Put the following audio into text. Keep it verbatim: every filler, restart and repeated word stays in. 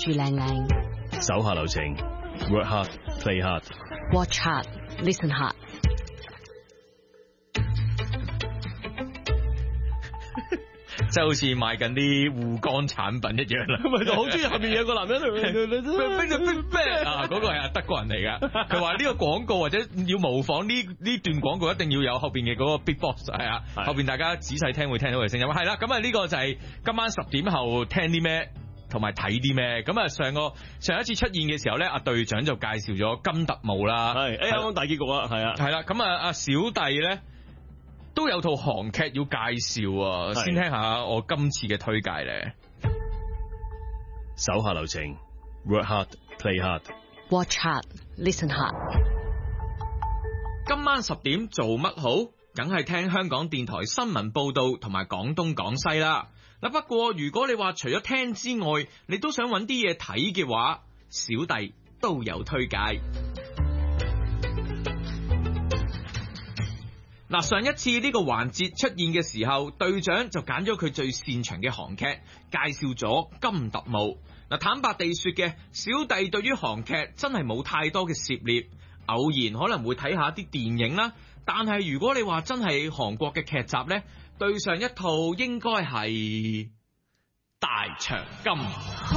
住靚靚。 手下留情 ，work hard, play hard。 Watch hard, listen hard。 即係好似賣緊啲護肝產品一樣啦， 咪就好中意下面有個男人啊，嗰個係德國人嚟噶，佢話呢個廣告或者要模仿呢呢段廣告，一定要有後邊嘅嗰個 big box 係啊，後邊大家仔細聽會聽到佢聲音。係啦，咁啊呢個就係今晚十點後聽啲咩同埋睇啲咩。咁啊上個上一次出現嘅時候咧，阿隊長就介紹咗金特務啦， 係誒啱啱大結局啦，係啊， 係啦，咁啊阿小弟咧。都有套韓劇要介紹啊，先聽下我今次嘅推介咧。 手下留情 ，work hard, play hard。 Watch hard, listen hard。 今晚十點做乜好？梗係聽香港電台新聞報道同埋廣東廣西啦。嗱，不過如果你話除咗聽之外，你都想揾啲嘢睇嘅話，小弟都有推介。嗱，上一次呢個環節出現嘅時候，隊長就揀咗佢最擅長嘅韓劇，介紹咗金特務。嗱，坦白地說嘅，小弟對於韓劇真係冇太多嘅涉獵，偶然可能會睇下啲電影啦。但係如果你話真係韓國嘅劇集呢，對上一套應該係大長今。